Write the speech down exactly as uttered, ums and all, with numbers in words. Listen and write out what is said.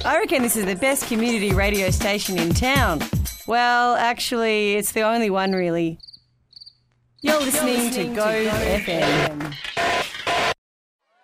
I reckon this is the best community radio station in town. Well, actually, it's the only one, really. You're listening, You're listening to Go, to Go F M. F M.